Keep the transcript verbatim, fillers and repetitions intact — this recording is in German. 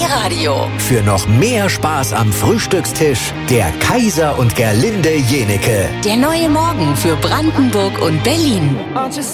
Radio. Für noch mehr Spaß am Frühstückstisch, der Kaiser und Gerlinde Jenecke. Der neue Morgen für Brandenburg und Berlin.